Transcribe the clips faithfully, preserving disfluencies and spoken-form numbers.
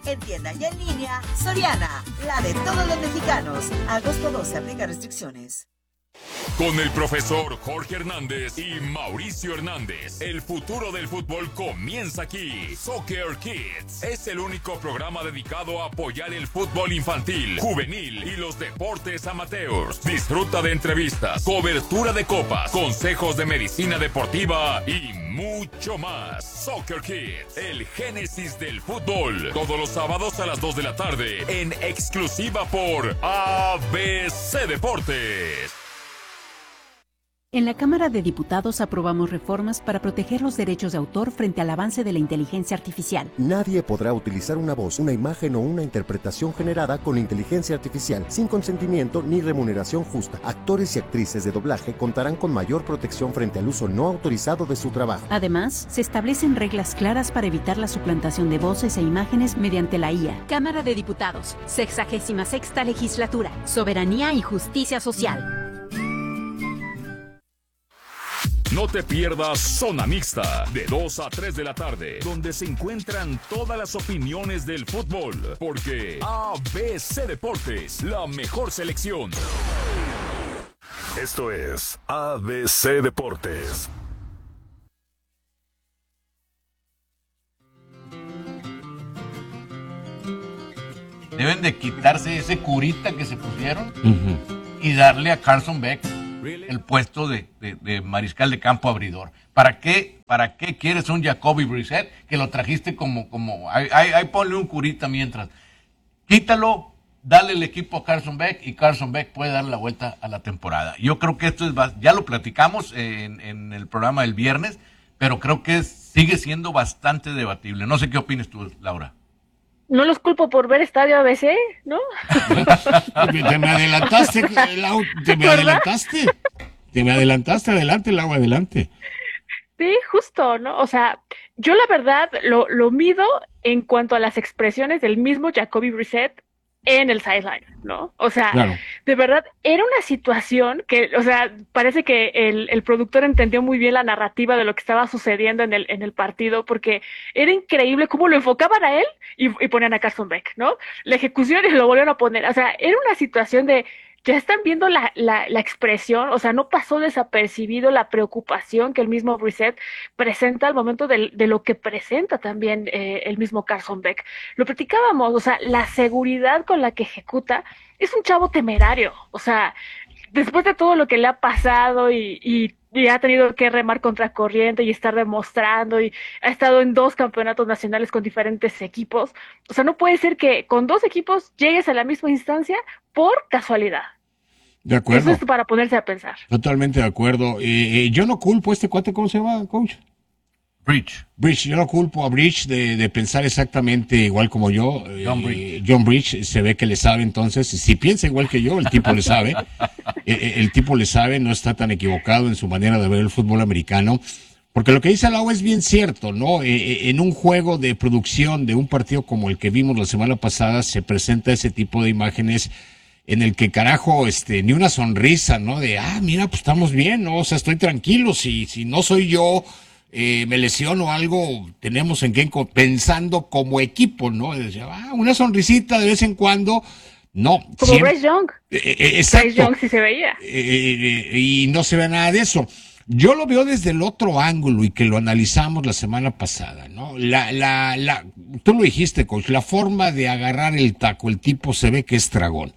En tienda y en línea, Soriana, la de todos los mexicanos. Agosto doce, aplica restricciones. Con el profesor Jorge Hernández y Mauricio Hernández, el futuro del fútbol comienza aquí. Soccer Kids es el único programa dedicado a apoyar el fútbol infantil, juvenil y los deportes amateurs. Disfruta de entrevistas, cobertura de copas, consejos de medicina deportiva y mucho más. Soccer Kids, el génesis del fútbol. Todos los sábados a las dos de la tarde, en exclusiva por A B C Deportes. En la Cámara de Diputados aprobamos reformas para proteger los derechos de autor frente al avance de la inteligencia artificial. Nadie podrá utilizar una voz, una imagen o una interpretación generada con inteligencia artificial sin consentimiento ni remuneración justa. Actores y actrices de doblaje contarán con mayor protección frente al uso no autorizado de su trabajo. Además, se establecen reglas claras para evitar la suplantación de voces e imágenes mediante la I A. Cámara de Diputados, sexagésima sexta legislatura, soberanía y justicia social. No te pierdas Zona Mixta, de dos a tres de la tarde, donde se encuentran todas las opiniones del fútbol, porque A B C Deportes, la mejor selección. Esto es A B C Deportes. Deben de quitarse ese curita que se pusieron uh-huh. y darle a Carson Beck el puesto de, de, de mariscal de campo abridor. ¿Para qué, para qué quieres un Jacoby Brissett que lo trajiste como, como, ahí, ahí ponle un curita mientras? Quítalo, dale el equipo a Carson Beck y Carson Beck puede dar la vuelta a la temporada. Yo creo que esto es, ya lo platicamos en, en el programa del viernes, pero creo que es, sigue siendo bastante debatible. No sé qué opinas tú, Laura. No los culpo por ver Estadio A B C, ¿no? Te me adelantaste, Lau, te me ¿verdad? adelantaste. Te me adelantaste, adelante, Lau, adelante. Sí, justo, ¿no? O sea, yo la verdad lo, lo mido en cuanto a las expresiones del mismo Jacoby Brissett en el sideline, ¿no? O sea, claro. De verdad, era una situación que, o sea, parece que el, el productor entendió muy bien la narrativa de lo que estaba sucediendo en el, en el partido, porque era increíble cómo lo enfocaban a él y, y ponían a Carson Beck, ¿no? La ejecución y lo volvieron a poner, o sea, era una situación de, ya están viendo la, la, la expresión, o sea, no pasó desapercibido la preocupación que el mismo Brissett presenta al momento de, de lo que presenta también eh, el mismo Carson Beck. Lo platicábamos, o sea, la seguridad con la que ejecuta es un chavo temerario, o sea, después de todo lo que le ha pasado y, y, y ha tenido que remar contra corriente y estar demostrando y ha estado en dos campeonatos nacionales con diferentes equipos, o sea, no puede ser que con dos equipos llegues a la misma instancia por casualidad. De acuerdo. Eso es para ponerse a pensar. Totalmente de acuerdo. Eh, eh, yo no culpo a este cuate, ¿cómo se llama, coach? Bridge. Bridge, yo no culpo a Bridge de, de pensar exactamente igual como yo. John eh, Bridge. John Bridge se ve que le sabe, entonces, si piensa igual que yo, el tipo le sabe. eh, el tipo le sabe, no está tan equivocado en su manera de ver el fútbol americano. Porque lo que dice Lau es bien cierto, ¿no? Eh, en un juego de producción de un partido como el que vimos la semana pasada, se presenta ese tipo de imágenes en el que, carajo, este, ni una sonrisa, ¿no? De, ah, mira, pues estamos bien, ¿no? O sea, estoy tranquilo, si, si no soy yo, eh, me lesiono algo, tenemos en qué, pensando como equipo, ¿no? Decía, ah, una sonrisita de vez en cuando, no. Como siempre, Bryce Young. Eh, eh, exacto. Bryce Young sí se veía. Eh, eh, y no se ve nada de eso. Yo lo veo desde el otro ángulo y que lo analizamos la semana pasada, ¿no? La, la, la, tú lo dijiste, coach, la forma de agarrar el taco, el tipo se ve que es dragón.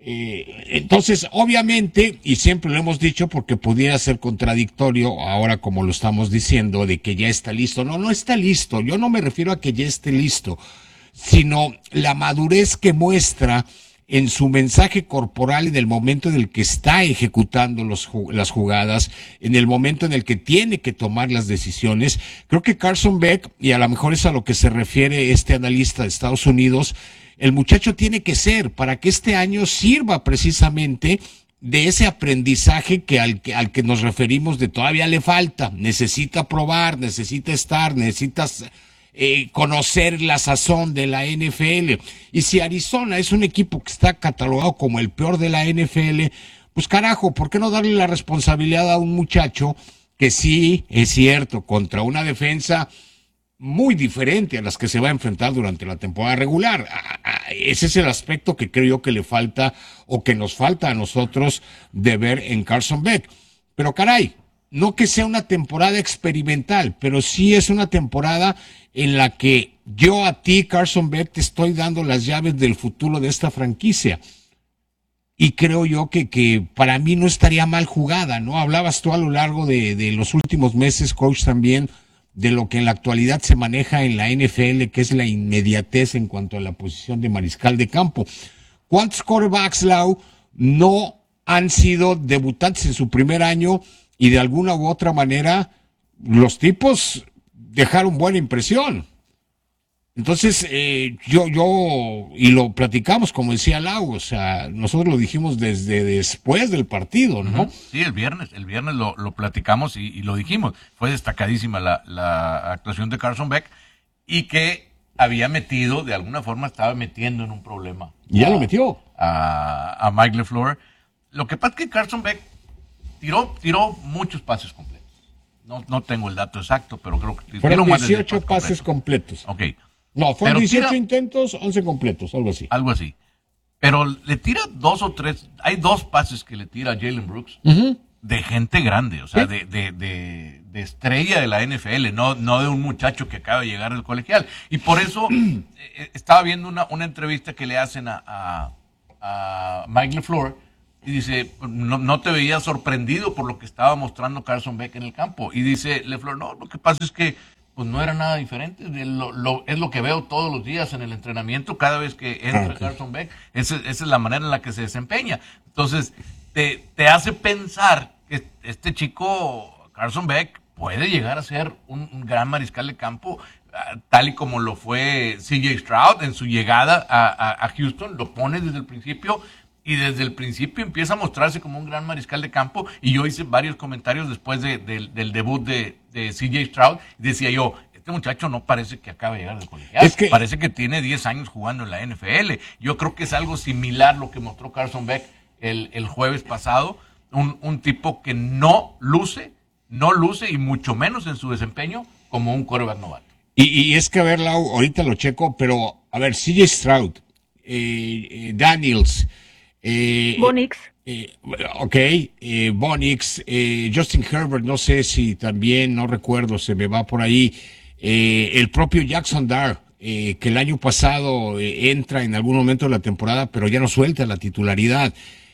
Eh, entonces, obviamente, y siempre lo hemos dicho porque pudiera ser contradictorio ahora como lo estamos diciendo, de que ya está listo. No, no está listo. Yo no me refiero a que ya esté listo, sino la madurez que muestra en su mensaje corporal en el momento en el que está ejecutando los, las jugadas, en el momento en el que tiene que tomar las decisiones. Creo que Carson Beck, y a lo mejor es a lo que se refiere este analista de Estados Unidos, el muchacho tiene que ser, para que este año sirva precisamente de ese aprendizaje que al, que al que nos referimos de todavía le falta, necesita probar, necesita estar, necesitas Eh, conocer la sazón de la N F L. Y si Arizona es un equipo que está catalogado como el peor de la N F L, pues carajo, ¿por qué no darle la responsabilidad a un muchacho que sí, es cierto, contra una defensa muy diferente a las que se va a enfrentar durante la temporada regular. Ese es el aspecto que creo yo que le falta o que nos falta a nosotros de ver en Carson Beck. Pero caray, no que sea una temporada experimental, pero sí es una temporada en la que yo a ti, Carson Beck, te estoy dando las llaves del futuro de esta franquicia. Y creo yo que, que para mí no estaría mal jugada, ¿no? Hablabas tú a lo largo de, de los últimos meses, coach, también, de lo que en la actualidad se maneja en la N F L, que es la inmediatez en cuanto a la posición de mariscal de campo. ¿Cuántos quarterbacks, Lau, no han sido debutantes en su primer año y de alguna u otra manera los tipos dejaron buena impresión? Entonces, eh, yo, yo, y lo platicamos, como decía Lau, o sea, nosotros lo dijimos desde después del partido, ¿no? Uh-huh. Sí, el viernes, el viernes lo, lo platicamos y, y lo dijimos. Fue destacadísima la, la actuación de Carson Beck y que había metido, de alguna forma estaba metiendo en un problema. Ya a, lo metió. A, a Mike LaFleur. Lo que pasa es que Carson Beck tiró, tiró muchos pases completos. No, no tengo el dato exacto, pero creo que fueron dieciocho pases completos. Ok. No, fueron dieciocho tira, intentos, once completos, algo así. Algo así. Pero le tira dos o tres, hay dos pases que le tira a Jalen Brooks uh-huh. de gente grande, o sea, ¿sí? de, de, de, de estrella de la N F L, no, no de un muchacho que acaba de llegar del colegial. Y por eso eh, estaba viendo una, una entrevista que le hacen a, a, a Mike LaFleur y dice, no, no te veías sorprendido por lo que estaba mostrando Carson Beck en el campo. Y dice LaFleur, no, lo que pasa es que pues no era nada diferente, lo, lo, es lo que veo todos los días en el entrenamiento, cada vez que entra okay. Carson Beck, esa, esa es la manera en la que se desempeña. Entonces, te, te hace pensar que este chico, Carson Beck, puede llegar a ser un, un gran mariscal de campo, uh, tal y como lo fue C J Stroud en su llegada a, a, a Houston, lo pone desde el principio, y desde el principio empieza a mostrarse como un gran mariscal de campo, y yo hice varios comentarios después de, de, del debut de, de C J Stroud, decía yo, este muchacho no parece que acaba de llegar del colegial, es que... parece que tiene diez años jugando en la N F L. Yo creo que es algo similar lo que mostró Carson Beck el, el jueves pasado, un, un tipo que no luce, no luce, y mucho menos en su desempeño, como un quarterback novato. Y, y es que, a ver, Lau, ahorita lo checo, pero, a ver, C J Stroud, eh, eh, Daniels, Eh, Bonix. Eh, ok, eh, Bonix, eh, Justin Herbert, no sé si también, no recuerdo, se me va por ahí. Eh, el propio Jackson Dart, eh, que el año pasado eh, entra en algún momento de la temporada, pero ya no suelta la titularidad.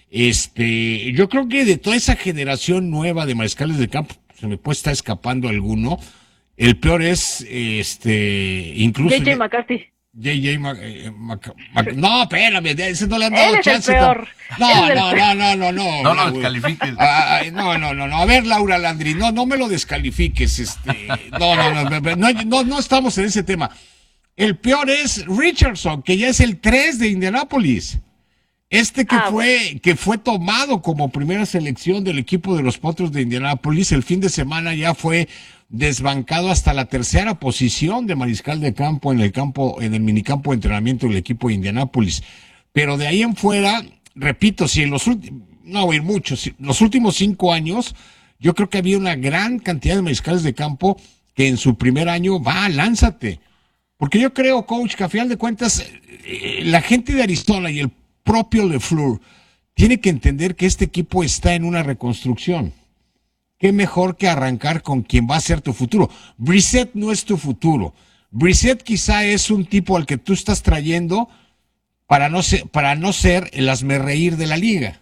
Este, yo creo que de toda esa generación nueva de mariscales de campo, se me puede estar escapando alguno. El peor es, este, incluso. J J McCarthy. J J Mac, eh, Mac, Mac, no, espérame, ese no le han dado Él chance. Es el peor. No, no, no, no, no, no. No lo descalifiques. Ay, no, no, no, no. A ver, Laura Landry, no, no me lo descalifiques, este. No, no, no, no, no, no estamos en ese tema. El peor es Richardson, que ya es el tres de Indianápolis. Este que ah, fue, bueno. que fue tomado como primera selección del equipo de los Potros de Indianápolis, el fin de semana ya fue desbancado hasta la tercera posición de mariscal de campo en el campo, en el minicampo de entrenamiento del equipo de Indianápolis. Pero de ahí en fuera, repito, si en los últimos, no voy a ir mucho, si los últimos cinco años, yo creo que había una gran cantidad de mariscales de campo que en su primer año, va, lánzate. Porque yo creo, coach, que a final de cuentas, eh, la gente de Arizona y el propio LaFleur tiene que entender que este equipo está en una reconstrucción. Qué mejor que arrancar con quien va a ser tu futuro. Brissett no es tu futuro. Brissett quizá es un tipo al que tú estás trayendo para no ser, para no ser el hazmerreír de la liga.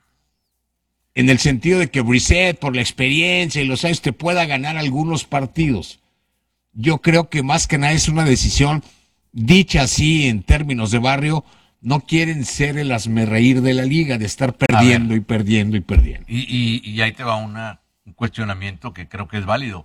En el sentido de que Brissett, por la experiencia y los años, te pueda ganar algunos partidos. Yo creo que más que nada es una decisión dicha así en términos de barrio. No quieren ser el hazmerreír de la liga, de estar perdiendo y perdiendo y perdiendo. Y, y, y ahí te va una, un cuestionamiento que creo que es válido.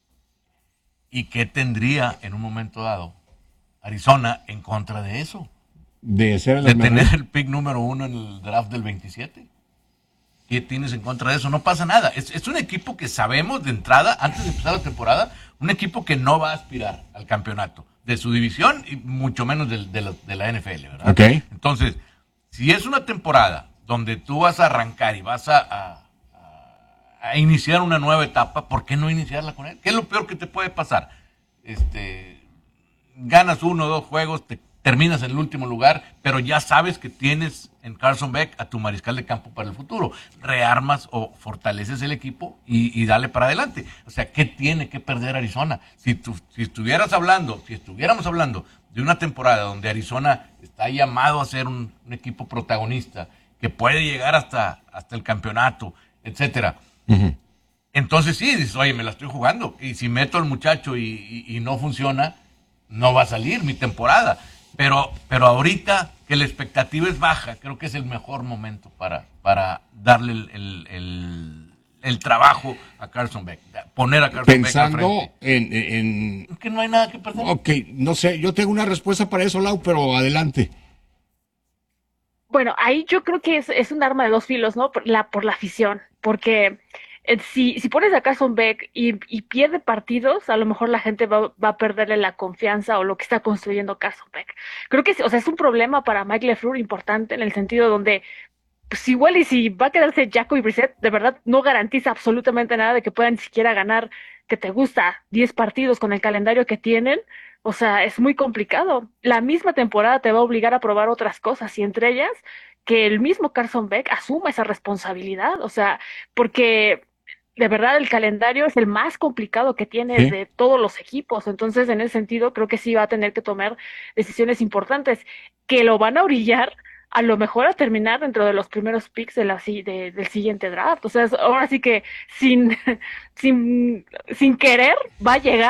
¿Y qué tendría en un momento dado Arizona en contra de eso? De ser el De tener el pick número uno en el draft del veintisiete. ¿Qué tienes en contra de eso? No pasa nada. Es, es un equipo que sabemos de entrada, antes de empezar la temporada, un equipo que no va a aspirar al campeonato de su división y mucho menos de, de, la, de la N F L, ¿verdad? Okay. Entonces, si es una temporada donde tú vas a arrancar y vas a, a, a iniciar una nueva etapa, ¿por qué no iniciarla con él? ¿Qué es lo peor que te puede pasar? este, ganas uno o dos juegos, te terminas en el último lugar, pero ya sabes que tienes en Carson Beck a tu mariscal de campo para el futuro. Rearmas o fortaleces el equipo y, y dale para adelante. O sea, ¿qué tiene que perder Arizona? Si, tu, si estuvieras hablando, si estuviéramos hablando de una temporada donde Arizona está llamado a ser un, un equipo protagonista, que puede llegar hasta, hasta el campeonato, etcétera. Uh-huh. Entonces sí, dices, oye, me la estoy jugando. Y si meto al muchacho y, y, y no funciona, no va a salir mi temporada. Pero, pero ahorita que la expectativa es baja, creo que es el mejor momento para, para darle el, el, el, el trabajo a Carson Beck, poner a Carson Pensando Beck al frente. en, en... Que no hay nada que perder. Ok, no sé, yo tengo una respuesta para eso, Lau, pero adelante. Bueno, ahí yo creo que es, es un arma de dos filos, ¿no? Por la, por la afición, porque... Si, si pones a Carson Beck y, y pierde partidos, a lo mejor la gente va, va a perderle la confianza o lo que está construyendo Carson Beck. Creo que, o sea, es un problema para Mike LeFleur importante en el sentido donde, pues igual y si va a quedarse Jacoby Brissett, de verdad no garantiza absolutamente nada de que puedan ni siquiera ganar, que te gusta, diez partidos con el calendario que tienen. O sea, es muy complicado. La misma temporada te va a obligar a probar otras cosas y entre ellas que el mismo Carson Beck asuma esa responsabilidad. O sea, porque... de verdad el calendario es el más complicado que tiene ¿Sí? de todos los equipos, entonces en ese sentido creo que sí va a tener que tomar decisiones importantes que lo van a orillar a lo mejor a terminar dentro de los primeros picks de la, de, del siguiente draft. O sea, ahora sí que sin, sin, sin querer va a llegar